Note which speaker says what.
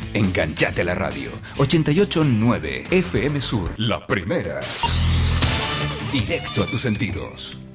Speaker 1: Enganchate a la radio. 88.9 FM Sur. La primera. Directo a tus sentidos.